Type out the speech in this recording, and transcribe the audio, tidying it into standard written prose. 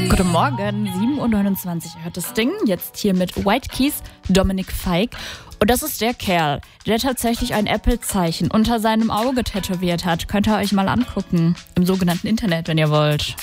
Guten Morgen, 7:29 Uhr hört das Ding. Jetzt hier mit White Keys, Dominic Fike. Und das ist der Kerl, der tatsächlich ein Apple-Zeichen unter seinem Auge tätowiert hat. Könnt ihr euch mal angucken. Im sogenannten Internet, wenn ihr wollt.